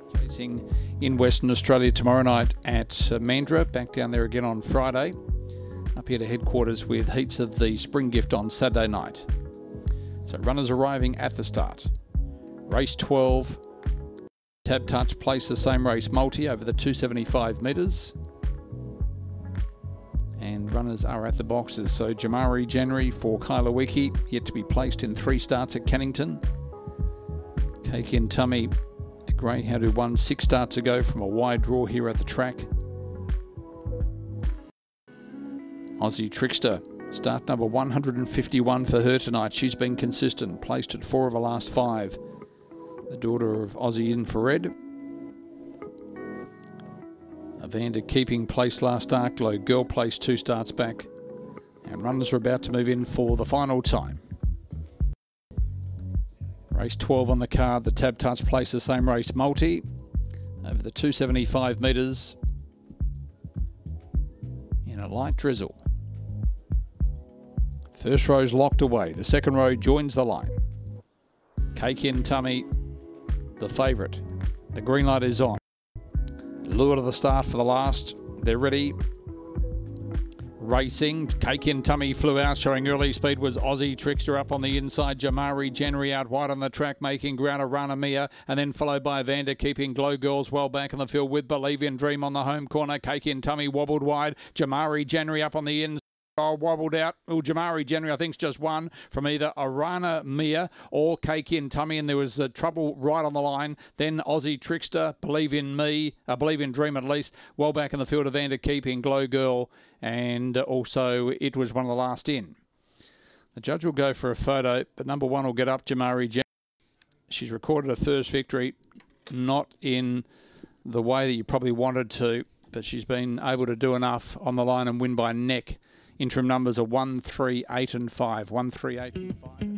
Chasing in Western Australia tomorrow night at Mandurah, back down there again on Friday. Up here to headquarters with heats of the Spring Gift on Saturday night. So runners arriving at the start. Race 12, Tab Touch placed the same race multi over the 275 metres. And runners are at the boxes. So Jamari January for Kyla Wiki, yet to be placed in 3 starts at Cannington. Cake in Tummy, a greyhound who won 6 starts ago from a wide draw here at the track. Aussie Trickster, start number 151 for her tonight. She's been consistent, placed at 4 of the last 5. The daughter of Aussie Infrared. Evander keeping place last start. Glow Girl placed 2 starts back. And runners are about to move in for the final time. Race 12 on the card. The Tab Touch placed the same race multi over the 275 metres in a light drizzle. First row's locked away. The second row joins the line. Cake in Tummy, the favourite. The green light is on. Lured to the start for the last. They're ready. Racing. Cake in Tummy flew out, showing early speed was Aussie Trickster up on the inside. Jamari January out wide on the track, making ground Arana Mia, and then followed by Evander, keeping Glow Girls well back in the field with Believe in Dream on the home corner. Cake in Tummy wobbled wide. Jamari January up on the inside. Wobbled out. Oh, Jamari January, I think, is just one from either Arana Mia or Cake in Tummy, and there was trouble right on the line. Then Aussie Trickster, Believe in Me, Believe in Dream at least, well back in the field. Evander keeping Glow Girl, and also it was one of the last in. The judge will go for a photo, but number 1 will get up, Jamari January. She's recorded a first victory, not in the way that you probably wanted to, but she's been able to do enough on the line and win by neck. Interim numbers are 1, 3, 8 and 5. 1, 3, 8 and 5.